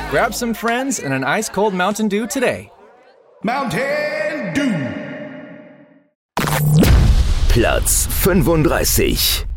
Grab some friends and an ice-cold Mountain Dew today. Mountain Dew. Platz 35.